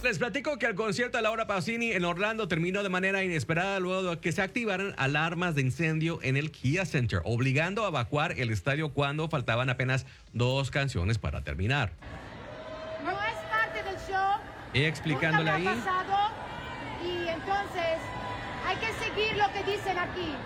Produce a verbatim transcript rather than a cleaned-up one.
Les platico que el concierto de Laura Pausini en Orlando terminó de manera inesperada luego de que se activaran alarmas de incendio en el Kia Center, obligando a evacuar el estadio cuando faltaban apenas dos canciones para terminar. No es parte del show. Y explicándole Nunca me ha ahí. pasado, y entonces hay que seguir lo que dicen aquí.